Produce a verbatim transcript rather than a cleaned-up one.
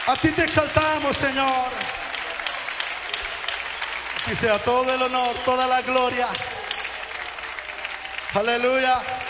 A ti te exaltamos, Señor. A ti sea todo el honor, toda la gloria. Aleluya.